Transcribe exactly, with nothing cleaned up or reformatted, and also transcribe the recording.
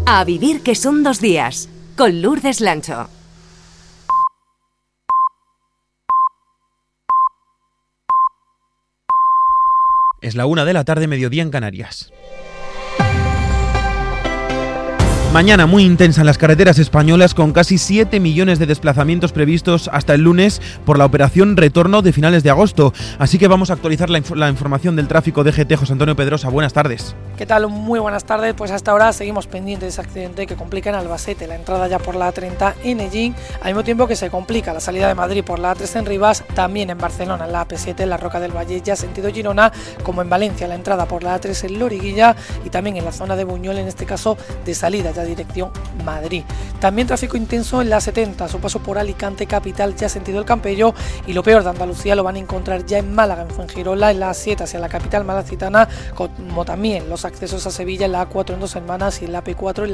A vivir que son dos días, con Lourdes Lancho. Es la una de la tarde, mediodía en Canarias. Mañana muy intensa en las carreteras españolas, con casi siete millones de desplazamientos previstos hasta el lunes por la operación retorno de finales de agosto. Así que vamos a actualizar la, inf- la información del tráfico de G T. José Antonio Pedrosa, buenas tardes. ¿Qué tal? Muy buenas tardes. Pues hasta ahora seguimos pendientes de ese accidente que complica en Albacete la entrada ya por la A treinta en Ellín, al mismo tiempo que se complica la salida de Madrid por la A tres en Rivas, también en Barcelona en la A P siete en la Roca del Valle ya sentido Girona, como en Valencia la entrada por la A tres en Loriguilla y también en la zona de Buñol, en este caso de salida ya dirección Madrid. También tráfico intenso en la setenta, a su paso por Alicante capital ya sentido el Campello, y lo peor de Andalucía lo van a encontrar ya en Málaga, en Fuengirola, en la A siete hacia la capital malacitana, como también los accesos a Sevilla en la A cuatro en Dos Hermanas y en la A P cuatro en la